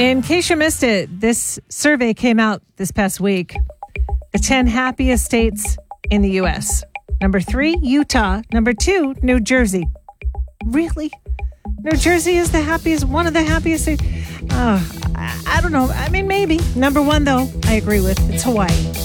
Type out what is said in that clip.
In case you missed it, this survey came out this past week. The 10 happiest states in the U.S. Number 3, Utah. Number 2, New Jersey. Really? New Jersey is the happiest, one of the happiest states? I don't know. I mean, maybe. Number 1, though, I agree with. It's Hawaii.